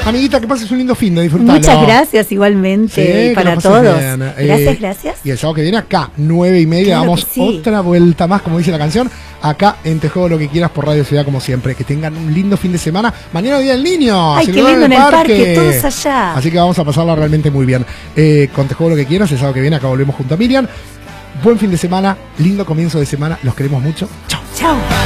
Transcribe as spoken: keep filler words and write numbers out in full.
Amiguita, que pases un lindo fin de disfrutarlo. Muchas gracias igualmente sí, para todos. Bien. Gracias, eh, gracias. Y el sábado que viene acá, nueve y media, Claro vamos que sí. otra vuelta más, como dice la canción, acá en Te Juego Lo Que Quieras por Radio Ciudad, como siempre. Que tengan un lindo fin de semana. Mañana Día del Niño. Ay, qué celebrar lindo en el parque, todos allá. Así que vamos a pasarla realmente muy bien. Eh, con Te Juego Lo Que Quieras, el sábado que viene acá volvemos junto a Miriam. Buen fin de semana, lindo comienzo de semana, los queremos mucho. Chao. Chao.